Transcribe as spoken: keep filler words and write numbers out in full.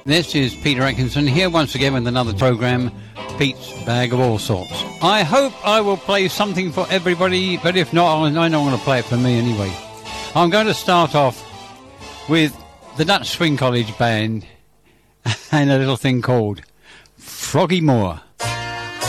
This is Peter Atkinson here once again with another programme, Pete's Bag of All Sorts. I hope I will play something for everybody, but if not, I know I'm going to play it for me anyway. I'm going to start off with the Dutch Swing College Band and a little thing called Froggy Moore.